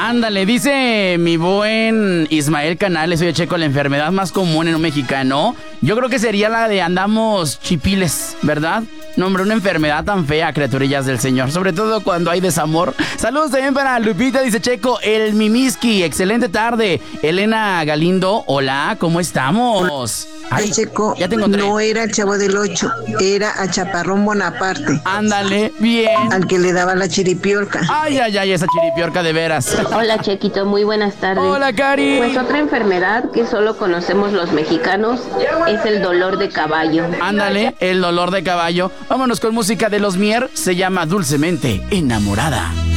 Ándale, dice mi buen Ismael Canales, oye Checo, la enfermedad más común en un mexicano, yo creo que sería la de andamos chipiles, ¿verdad? No, hombre, una enfermedad tan fea, criaturillas del Señor, sobre todo cuando hay desamor. Saludos también para Lupita, dice Checo, el Mimiski, excelente tarde. Elena Galindo, hola, ¿cómo estamos? Ay, Checo, ya te encontré. No era el Chavo del 8, era a Chaparrón Bonaparte. Ándale, bien. Al que le daba la chiripiorca. Ay, esa chiripiorca de veras. Hola, Chequito, muy buenas tardes. Hola, Cari. Pues otra enfermedad que solo conocemos los mexicanos es el dolor de caballo. Ándale, el dolor de caballo. Vámonos con música de Los Mier, se llama Dulcemente Enamorada.